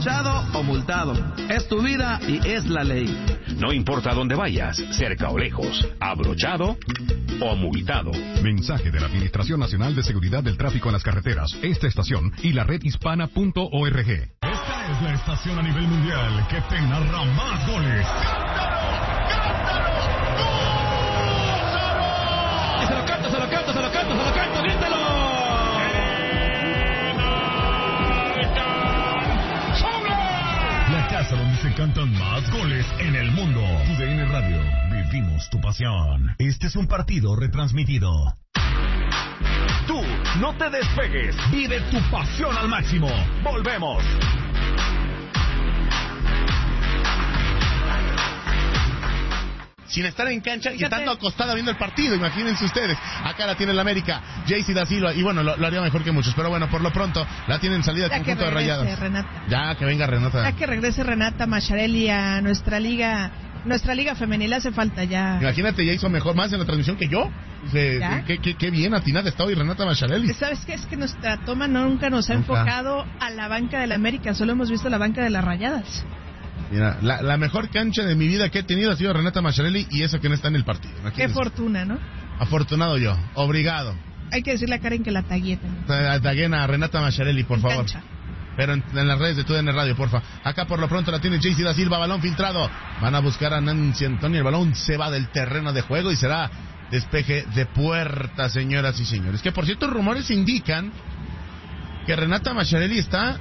abrochado o multado. Es tu vida y es la ley. No importa dónde vayas, cerca o lejos, abrochado o multado. Mensaje de la Administración Nacional de Seguridad del Tráfico en las Carreteras, esta estación y la redhispana.org. Esta es la estación a nivel mundial que te narra más goles. ¡Se lo canto, grítalo! La casa donde se cantan más goles en el mundo. TUDN Radio, vivimos tu pasión. Este es un partido retransmitido. Tú, no te despegues, vive tu pasión al máximo. Volvemos. Sin estar en cancha y estando acostada viendo el partido, imagínense ustedes. Acá la tiene el América, Jaycee da Silva, y bueno, lo haría mejor que muchos, pero bueno, por lo pronto la tienen salida ya conjunto de Rayadas. Renata. Ya que venga Renata. Ya que regrese Renata Macharelli a nuestra liga femenil, hace falta ya. Imagínate, ya hizo mejor, más en la transmisión que yo. Qué bien atinada está hoy Renata Macharelli. ¿Sabes qué? Es que nuestra toma nunca nos ha enfocado a la banca del América, solo hemos visto la banca de las Rayadas. Mira, la mejor cancha de mi vida que he tenido ha sido Renata Macharelli, y eso que no está en el partido. Qué fortuna, ¿no? Afortunado yo, obrigado. Hay que decirle a Karen que la tagué también. Taguen a Renata Macharelli, por favor. Cancha. Pero en las redes de TUDN Radio, porfa. Acá por lo pronto la tiene Jaycee da Silva, balón filtrado. Van a buscar a Nancy Antonio, el balón se va del terreno de juego y será despeje de puerta, señoras y señores. Que por cierto, rumores indican que Renata Macharelli está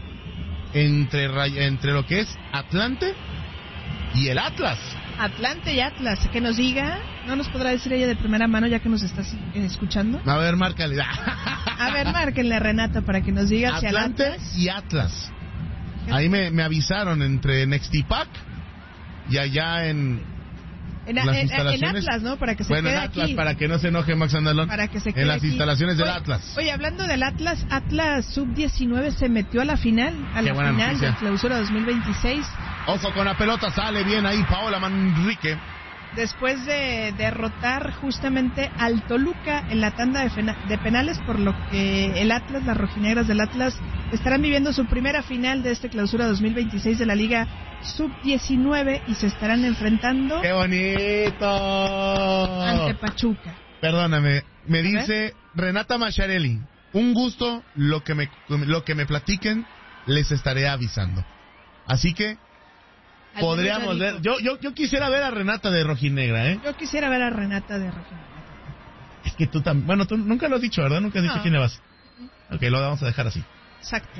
entre lo que es Atlante y el Atlas. Atlante y Atlas, que nos diga, no nos podrá decir ella de primera mano ya que nos estás escuchando. A ver, márcale. A ver, márquenle a Renata para que nos diga si Atlante y Atlas. Ahí me avisaron entre Nextipac y allá en las instalaciones. En Atlas, ¿no? Para que se bueno, quede en Atlas, aquí. Para que no se enoje Max Andalón. Para que se quede en las aquí. instalaciones del Atlas. Oye, hablando del Atlas Sub-19 se metió a la final, de Clausura 2026. Ojo con la pelota, sale bien ahí Paola Manrique. Después de derrotar justamente al Toluca en la tanda de penales, por lo que el Atlas, las rojinegras del Atlas, estarán viviendo su primera final de este Clausura 2026 de la Liga Sub-19 y se estarán enfrentando... ¡Qué bonito! Ante Pachuca. Perdóname, me dice Renata Macharelli, un gusto, lo que me platiquen, les estaré avisando. Así que podríamos ver. Yo quisiera ver a Renata de rojinegra, ¿eh? Yo quisiera ver a Renata de rojinegra. Es que tú también. Bueno, tú nunca lo has dicho, ¿verdad? Nunca has dicho quién le vas. Ok, lo vamos a dejar así. Exacto.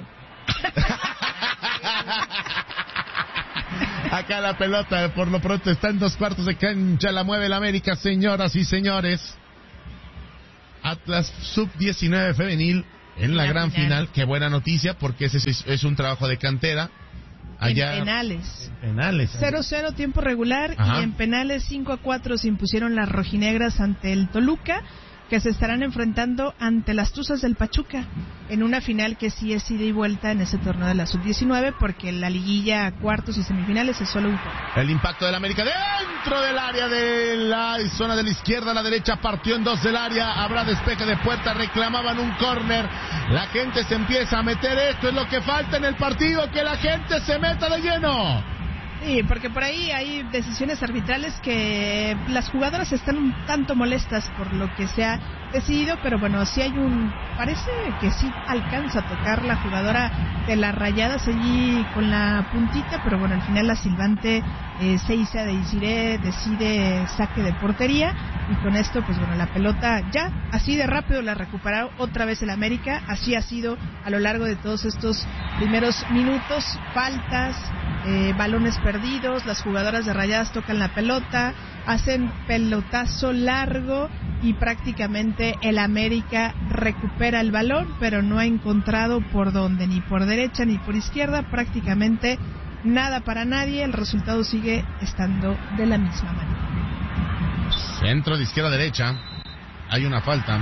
Acá la pelota, por lo pronto, está en 2 cuartos de cancha. La mueve el América, señoras y señores. Atlas Sub-19 femenil en la gran final. Qué buena noticia, porque ese es un trabajo de cantera. Allá, en penales. 0-0 tiempo regular. Ajá. Y en penales 5-4 se impusieron las rojinegras ante el Toluca, que se estarán enfrentando ante las Tuzas del Pachuca en una final que sí es ida y vuelta en ese torneo de la Sub-19, porque la liguilla, cuartos y semifinales es solo un juego. El impacto del América dentro del área de la zona de la izquierda a la derecha, partió en 2 del área, habrá despeje de puerta, reclamaban un córner, la gente se empieza a meter, esto es lo que falta en el partido, que la gente se meta de lleno. Sí, porque por ahí hay decisiones arbitrales que las jugadoras están un tanto molestas por lo que se ha decidido, pero bueno, sí parece que sí alcanza a tocar la jugadora de las Rayadas allí con la puntita, pero bueno, al final la silbante Seiza de Isiré decide saque de portería, y con esto pues bueno, la pelota ya así de rápido la recupera otra vez el América. Así ha sido a lo largo de todos estos primeros minutos, faltas, balones perdidos, las jugadoras de Rayadas tocan la pelota, hacen pelotazo largo y prácticamente el América recupera el balón, pero no ha encontrado por dónde, ni por derecha ni por izquierda, prácticamente nada para nadie. El resultado sigue estando de la misma manera. Centro de izquierda a derecha, hay una falta.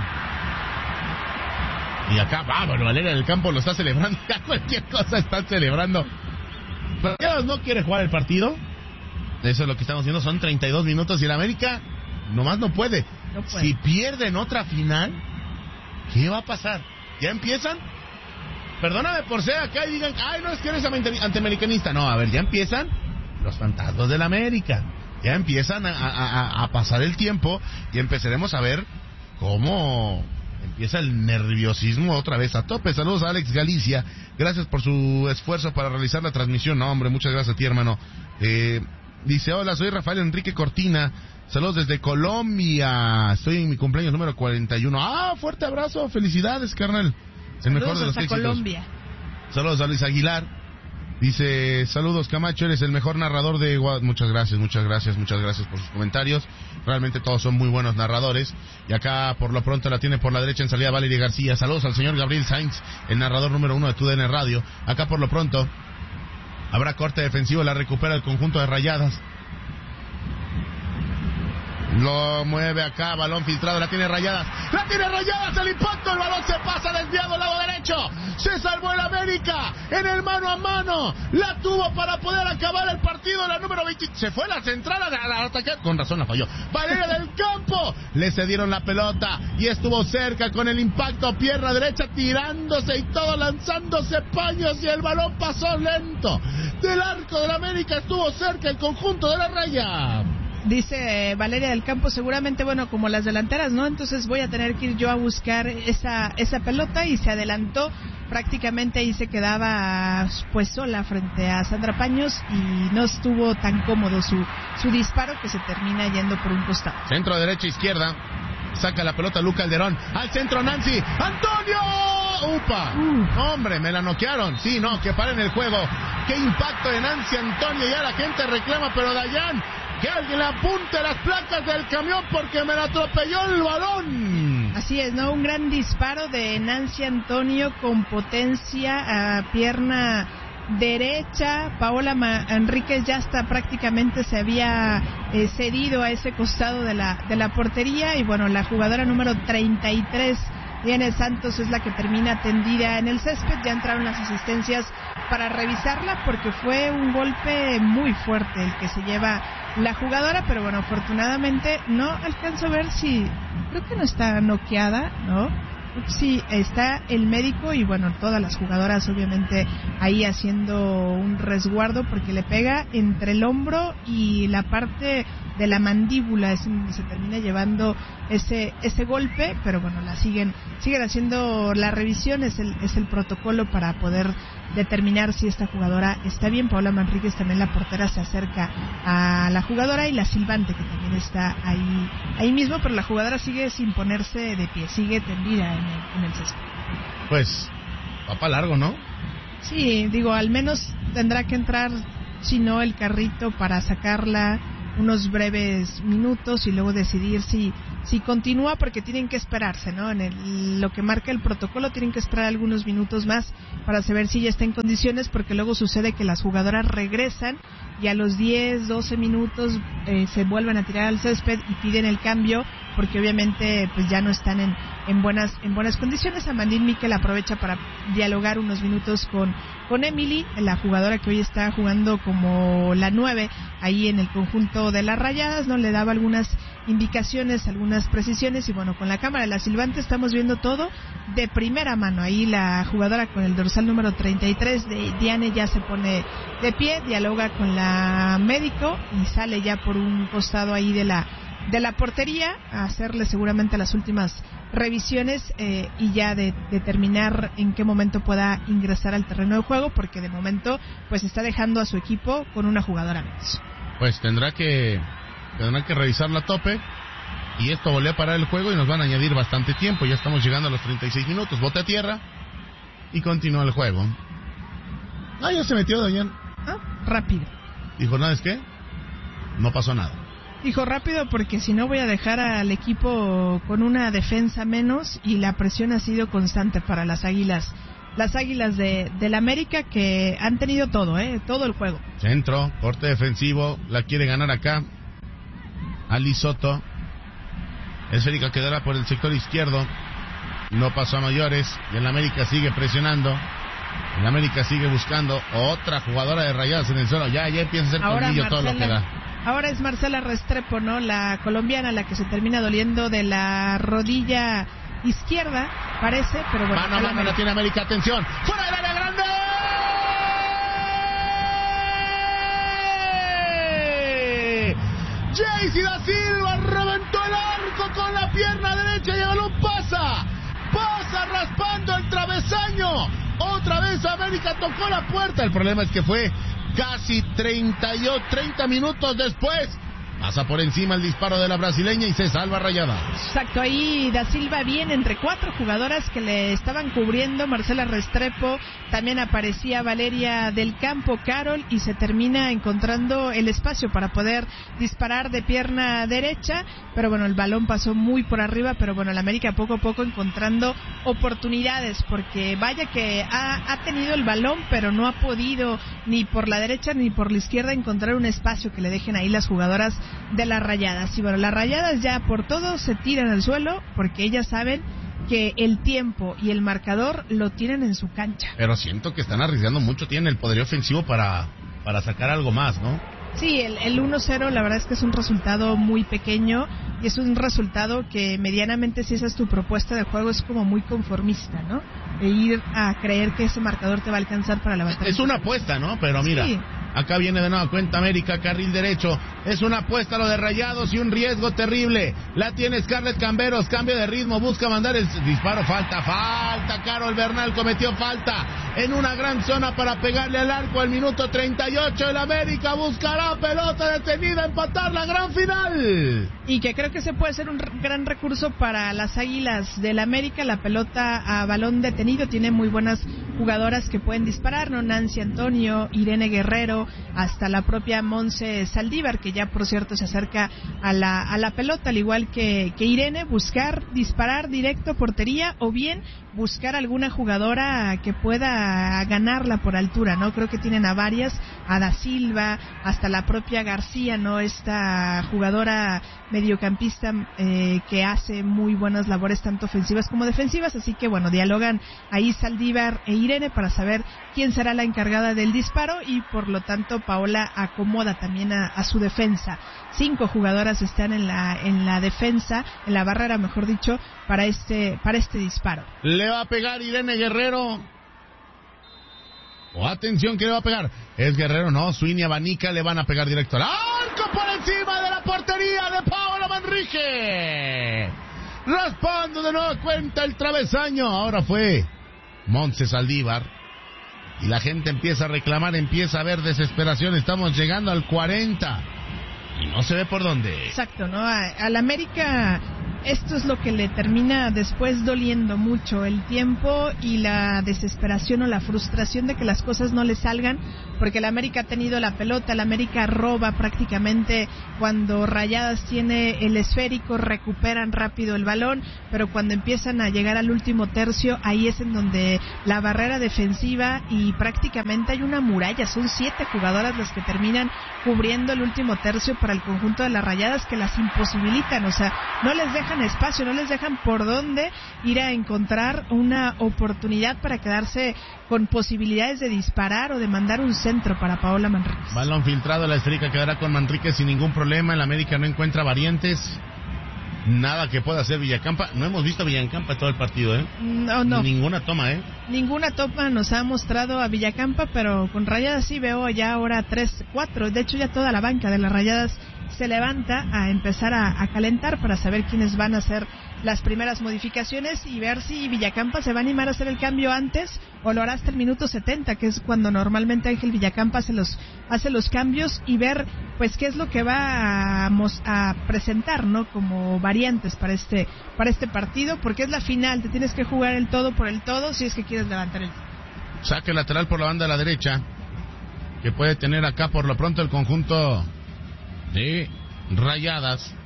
Y acá, Bárbaro Valera del campo lo está celebrando, ya cualquier cosa están celebrando. Rayadas no quiere jugar el partido. Eso es lo que estamos viendo, son 32 minutos y el América nomás no puede. Si pierden otra final, ¿qué va a pasar? ¿Ya empiezan? perdóname por ser acá y digan, ay, no, es que eres antiamericanista. No, a ver, ya empiezan los fantasmas del América. Ya empiezan a pasar el tiempo y empezaremos a ver cómo empieza el nerviosismo otra vez a tope. Saludos a Alex Galicia. Gracias por su esfuerzo para realizar la transmisión. No, hombre, muchas gracias a ti, hermano. Dice, hola, soy Rafael Enrique Cortina. Saludos desde Colombia. Estoy en mi cumpleaños número 41. Ah, fuerte abrazo. Felicidades, carnal. El mejor de los éxitos. Colombia. Saludos a Luis Aguilar. Dice, saludos Camacho, eres el mejor narrador de Muchas gracias por sus comentarios. Realmente todos son muy buenos narradores. Y acá por lo pronto la tiene por la derecha en salida Valeria García. Saludos al señor Gabriel Sainz, el narrador número 1 de TUDN Radio. Acá por lo pronto habrá corte defensivo, la recupera el conjunto de Rayadas. Lo mueve acá, balón filtrado, la tiene Rayadas, el impacto, el balón se pasa desviado al lado derecho, se salvó el América, en el mano a mano, la tuvo para poder acabar el partido, la número 20, se fue la central a atacar, con razón la falló, Valeria del Campo, le cedieron la pelota, y estuvo cerca con el impacto, pierna derecha, tirándose y todo, lanzándose paños, y el balón pasó lento, del arco del América, estuvo cerca el conjunto de la Raya. Dice Valeria del Campo, seguramente, bueno, como las delanteras, ¿no? Entonces voy a tener que ir yo a buscar esa pelota, y se adelantó, prácticamente ahí se quedaba pues sola frente a Sandra Paños y no estuvo tan cómodo su disparo, que se termina yendo por un costado. Centro, derecha, izquierda, saca la pelota Luca Alderón, al centro Nancy, ¡Antonio! ¡Upa! Hombre, me la noquearon, sí, no, que paren el juego, qué impacto de Nancy Antonio, ya la gente reclama, pero Dayan, que alguien le apunte las placas del camión porque me la atropelló el balón. Así es, ¿no? Un gran disparo de Nancy Antonio con potencia a pierna derecha. Paola Enríquez ya hasta prácticamente se había cedido a ese costado de la portería, y bueno, la jugadora número 33, Diana Santos, es la que termina tendida en el césped. Ya entraron las asistencias para revisarla porque fue un golpe muy fuerte el que se lleva la jugadora, pero bueno, afortunadamente no alcanzo a ver si, creo que no está noqueada, ¿no? Sí, está el médico y bueno, todas las jugadoras obviamente ahí haciendo un resguardo porque le pega entre el hombro y la parte de la mandíbula, es donde se termina llevando ese golpe, pero bueno, siguen haciendo la revisión, es el protocolo para poder determinar si esta jugadora está bien. Paola Manríquez, también la portera, se acerca a la jugadora, y la silbante, que también está ahí mismo, pero la jugadora sigue sin ponerse de pie, sigue tendida en el césped. Pues va para largo, ¿no? Sí, digo, al menos tendrá que entrar, si no, el carrito para sacarla unos breves minutos y luego decidir si continúa, porque tienen que esperarse, ¿no? En lo que marca el protocolo, tienen que esperar algunos minutos más para saber si ya está en condiciones, porque luego sucede que las jugadoras regresan y a los 10, 12 minutos se vuelven a tirar al césped y piden el cambio, porque obviamente pues ya no están en buenas condiciones. Amandine Miquel aprovecha para dialogar unos minutos con Emily, la jugadora que hoy está jugando como la 9 ahí en el conjunto de las Rayadas, ¿no? Le daba algunas indicaciones, algunas precisiones, y bueno, con la cámara de la silbante estamos viendo todo de primera mano. Ahí la jugadora con el dorsal número 33 de Diane ya se pone de pie, dialoga con la médico y sale ya por un costado ahí de la portería a hacerle seguramente las últimas revisiones y ya de determinar en qué momento pueda ingresar al terreno de juego, porque de momento pues está dejando a su equipo con una jugadora menos. Pues tendrá que revisarla a tope, y esto volvió a parar el juego y nos van a añadir bastante tiempo. Ya estamos llegando a los 36 minutos, bote a tierra y continúa el juego. Ya se metió Dayan. Rápido. Dijo, ¿no es qué? No pasó nada. Dijo rápido porque si no voy a dejar al equipo con una defensa menos, y la presión ha sido constante para las Águilas. Las Águilas del América, que han tenido todo el juego. Centro, corte defensivo, la quiere ganar acá Ali Soto. Esférica quedará por el sector izquierdo, no pasó a mayores, y el América sigue presionando. El América sigue buscando otra jugadora de Rayadas en el suelo. Ya empieza a ser colmillo todo lo que da. Ahora es Marcela Restrepo, ¿no? La colombiana, la que se termina doliendo de la rodilla izquierda, parece, pero bueno. Mano a mano la tiene América, atención, fuera del área grande. Jaycee da Silva reventó el arco con la pierna derecha y el balón pasa raspando el travesaño. Otra vez América tocó la puerta. El problema es que fue casi 30 minutos después. Pasa por encima el disparo de la brasileña y se salva Rayadas. Exacto, ahí da Silva bien entre 4 jugadoras que le estaban cubriendo. Marcela Restrepo, también aparecía Valeria del Campo, Carol, y se termina encontrando el espacio para poder disparar de pierna derecha. Pero bueno, el balón pasó muy por arriba, pero bueno, el América poco a poco encontrando oportunidades, porque vaya que ha tenido el balón, pero no ha podido ni por la derecha ni por la izquierda encontrar un espacio que le dejen ahí las jugadoras de las Rayadas. Y bueno, las Rayadas ya por todo se tiran al suelo porque ellas saben que el tiempo y el marcador lo tienen en su cancha. Pero siento que están arriesgando mucho, tienen el poderío ofensivo para sacar algo más, ¿no? Sí, el 1-0 la verdad es que es un resultado muy pequeño y es un resultado que medianamente, si esa es tu propuesta de juego, es como muy conformista, ¿no? E ir a creer que ese marcador te va a alcanzar para levantar. Es una apuesta, ¿no? Pero mira, sí. Acá viene de nueva cuenta América, carril derecho. Es una apuesta lo de Rayados y un riesgo terrible. La tiene Scarlett Camberos, cambio de ritmo, busca mandar el disparo. Falta. Carol Bernal cometió falta en una gran zona para pegarle al arco al minuto 38. El América buscará pelota detenida, empatar la gran final. Y que creo que ese puede ser un gran recurso para las Águilas del América. La pelota a balón detenido tiene muy buenas jugadoras que pueden disparar, ¿no? Nancy Antonio, Irene Guerrero, hasta la propia Monse Saldívar, que ya por cierto se acerca a la pelota, al igual que Irene, buscar disparar directo a portería o bien buscar alguna jugadora que pueda ganarla por altura, ¿no? Creo que tienen a varias, a Da Silva, hasta la propia García, ¿no? Esta jugadora mediocampista que hace muy buenas labores tanto ofensivas como defensivas, así que bueno, dialogan ahí Saldívar e Irene para saber quién será la encargada del disparo y por lo tanto Paola acomoda también a su defensa. 5 jugadoras están en la defensa, en la barrera mejor dicho, para este disparo. Le va a pegar Irene Guerrero. Atención, que le va a pegar. Es Guerrero, no, Sweeney abanica, le van a pegar directo al arco por encima de la portería de Paola Manrique. Raspando de nueva cuenta el travesaño. Ahora fue Monse Saldívar. Y la gente empieza a reclamar, empieza a ver desesperación. Estamos llegando al 40. Y no se ve por dónde. Exacto, ¿no? Al América esto es lo que le termina después doliendo mucho, el tiempo y la desesperación o la frustración de que las cosas no le salgan, porque el América ha tenido la pelota, el América roba prácticamente cuando Rayadas tiene el esférico, recuperan rápido el balón, pero cuando empiezan a llegar al último tercio, ahí es en donde la barrera defensiva y prácticamente hay una muralla, son 7 jugadoras las que terminan cubriendo el último tercio para el conjunto de las Rayadas, que las imposibilitan, o sea, no les dejan espacio, no les dejan por dónde ir a encontrar una oportunidad para quedarse con posibilidades de disparar o de mandar un centro para Paola Manríquez. Balón filtrado, la esférica quedará con Manríquez sin ningún problema. El América no encuentra variantes, nada que pueda hacer Villacampa. No hemos visto a Villacampa todo el partido, ¿eh? No. Ninguna toma, ¿eh? Ninguna toma nos ha mostrado a Villacampa, pero con Rayadas sí veo ya ahora 3-4. De hecho, ya toda la banca de las Rayadas se levanta a empezar a calentar para saber quiénes van a hacer las primeras modificaciones y ver si Villacampa se va a animar a hacer el cambio antes o lo hará hasta el minuto 70, que es cuando normalmente Ángel Villacampa hace los cambios, y ver pues qué es lo que va a presentar, ¿no? Como variantes para este partido, porque es la final, te tienes que jugar el todo por el todo si es que quieres levantar el... Saque lateral por la banda de la derecha, que puede tener acá por lo pronto el conjunto de Rayadas.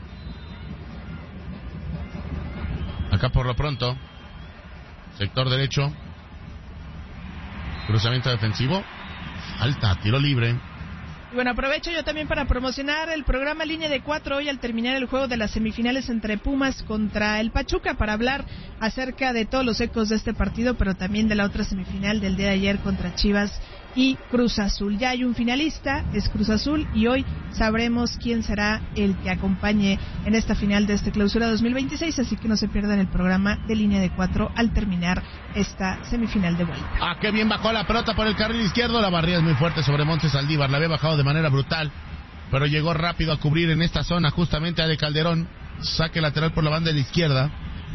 Acá por lo pronto, sector derecho, cruzamiento defensivo, falta, tiro libre. Y bueno, aprovecho yo también para promocionar el programa Línea de 4 hoy al terminar el juego de las semifinales entre Pumas contra el Pachuca, para hablar acerca de todos los ecos de este partido, pero también de la otra semifinal del día de ayer contra Chivas y Cruz Azul. Ya hay un finalista, es Cruz Azul, y hoy sabremos quién será el que acompañe en esta final de este Clausura 2026, así que no se pierdan el programa de Línea de 4 al terminar esta semifinal de vuelta. Ah, qué bien bajó la pelota por el carril izquierdo, la barrida es muy fuerte sobre Montes Saldívar, la había bajado de manera brutal, pero llegó rápido a cubrir en esta zona justamente a De Calderón, saque lateral por la banda de la izquierda,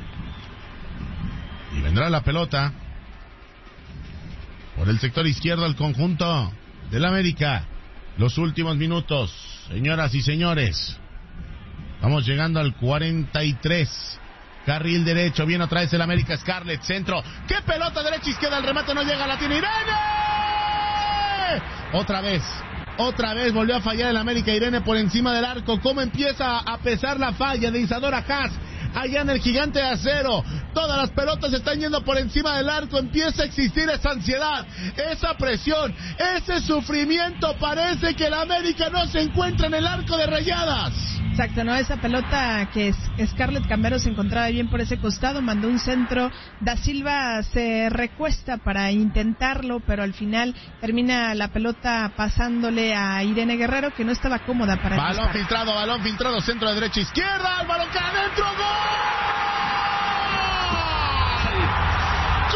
y vendrá la pelota por el sector izquierdo al conjunto del América. Los últimos minutos, señoras y señores. Vamos llegando al 43. Carril derecho, viene otra vez el América. Scarlett, centro. ¡Qué pelota derecha izquierda! El remate no llega, la tiene Irene. Otra vez volvió a fallar el América. Irene por encima del arco. ¿Cómo empieza a pesar la falla de Isadora Haas? Allá en el Gigante de Acero, todas las pelotas están yendo por encima del arco, empieza a existir esa ansiedad, esa presión, ese sufrimiento, parece que el América no se encuentra en el arco de Rayadas. Exacto, ¿no? Esa pelota que Scarlett Cambero se encontraba bien por ese costado, mandó un centro, Da Silva se recuesta para intentarlo, pero al final termina la pelota pasándole a Irene Guerrero, que no estaba cómoda para el balón filtrado, centro de derecha izquierda, el balón cae adentro, ¡gol!